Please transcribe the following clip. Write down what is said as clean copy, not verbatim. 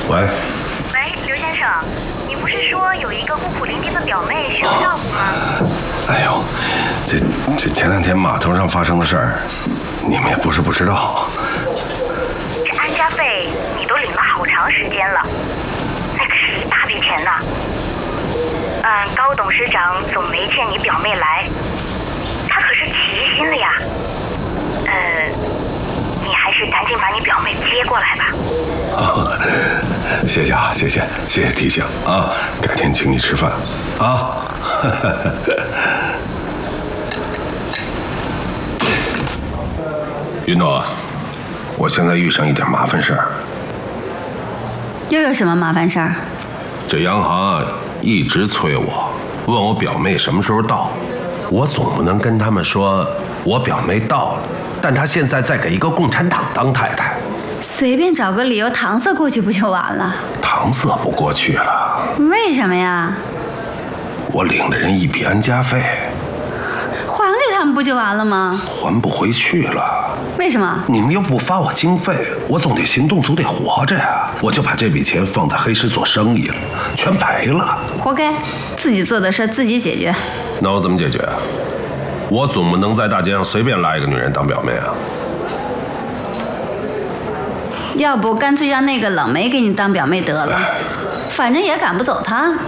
喂， 刘先生，你不是说有一个孤苦伶仃的表妹需要照顾吗？ 哎呦，这前2天码头上发生的事儿，你们也不是不知道。 这安家费你都领了好长时间了，那可是一大笔钱呢。高董事长总没见你表妹来，他可是起疑心了呀。你还是赶紧把你表妹接过来吧。 谢谢啊，谢谢提醒啊，改天请你吃饭啊。云朵，我现在遇上一点麻烦事儿。 又有什么麻烦事儿？ 这央行啊一直催我，问我表妹什么时候到。我总不能跟他们说我表妹到了，但她现在在给一个共产党当太太。 随便找个理由搪塞过去不就完了？ 搪塞不过去了。 为什么呀？ 我领了人一笔安家费， 还给他们不就完了吗？ 还不回去了。 为什么？ 你们又不发我经费，我总得行动，总得活着呀。我就把这笔钱放在黑市做生意了，全赔了。 活该，自己做的事自己解决。 那我怎么解决啊？我总不能在大街上随便拉一个女人当表妹啊。 要不干脆让那个冷梅给你当表妹得了，反正也赶不走她。